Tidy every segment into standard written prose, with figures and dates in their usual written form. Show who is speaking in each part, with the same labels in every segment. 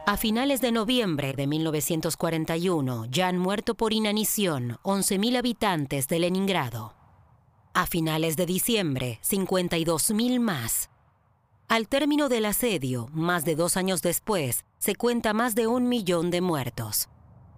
Speaker 1: A finales de noviembre de 1941 ya han muerto por inanición 11.000 habitantes de Leningrado. A finales de diciembre, 52.000 más. Al término del asedio, más de 2 años después, se cuenta más de 1 millón de muertos.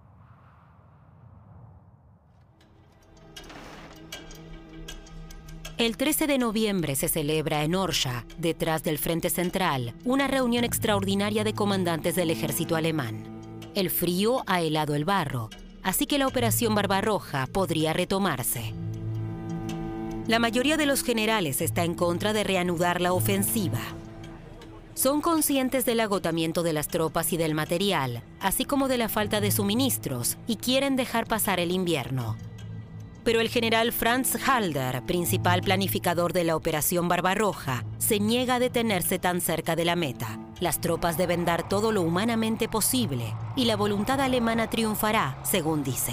Speaker 1: El 13 de noviembre se celebra en Orsha, detrás del Frente Central, una reunión extraordinaria de comandantes del ejército alemán. El frío ha helado el barro, así que la Operación Barbarroja podría retomarse. La mayoría de los generales está en contra de reanudar la ofensiva. Son conscientes del agotamiento de las tropas y del material, así como de la falta de suministros, y quieren dejar pasar el invierno. Pero el general Franz Halder, principal planificador de la Operación Barbarroja, se niega a detenerse tan cerca de la meta. Las tropas deben dar todo lo humanamente posible y la voluntad alemana triunfará, según dice.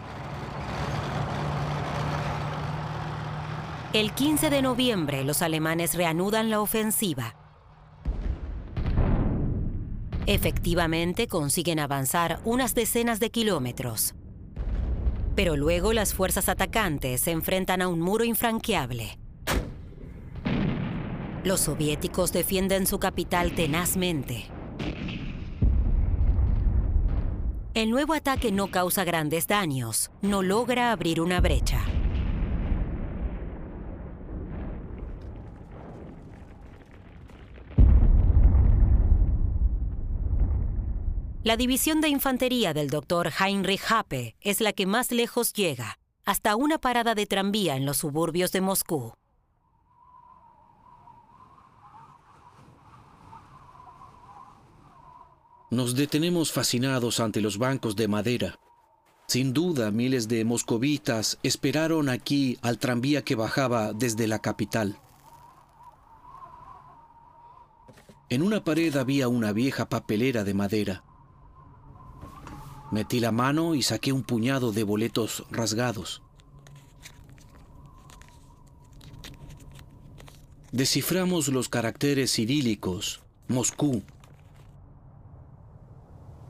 Speaker 1: El 15 de noviembre, los alemanes reanudan la ofensiva. Efectivamente, consiguen avanzar unas decenas de kilómetros. Pero luego las fuerzas atacantes se enfrentan a un muro infranqueable. Los soviéticos defienden su capital tenazmente. El nuevo ataque no causa grandes daños, no logra abrir una brecha. La división de infantería del Dr. Heinrich Happe es la que más lejos llega, hasta una parada de tranvía en los suburbios de Moscú.
Speaker 2: Nos detenemos fascinados ante los bancos de madera. Sin duda, miles de moscovitas esperaron aquí al tranvía que bajaba desde la capital. En una pared había una vieja papelera de madera. Metí la mano y saqué un puñado de boletos rasgados. Desciframos los caracteres cirílicos. Moscú.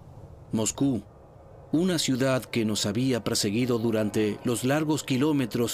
Speaker 2: Moscú, una ciudad que nos había perseguido durante los largos kilómetros